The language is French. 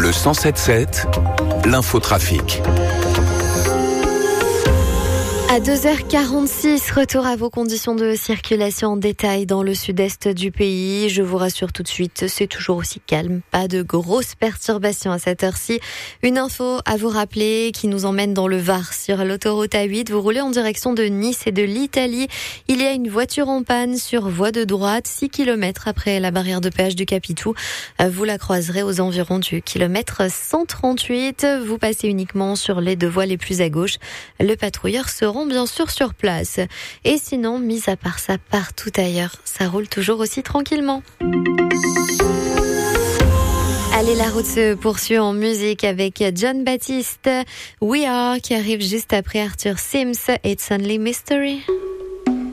Le 107.7, l'infotrafic. À 2h46, retour à vos conditions de circulation en détail dans le sud-est du pays. Je vous rassure tout de suite, c'est toujours aussi calme. Pas de grosses perturbations à cette heure-ci. Une info à vous rappeler qui nous emmène dans le Var. Sur l'autoroute A8, vous roulez en direction de Nice et de l'Italie. Il y a une voiture en panne sur voie de droite, 6 km après la barrière de péage du Capitou. Vous la croiserez aux environs du kilomètre 138. Vous passez uniquement sur les deux voies les plus à gauche. Le patrouilleur seront bien sûr sur place. Et sinon, mis à part ça, partout ailleurs, ça roule toujours aussi tranquillement. Allez, la route se poursuit en musique avec John Baptiste, We Are, qui arrive juste après Arthur Sims, It's Only Mystery.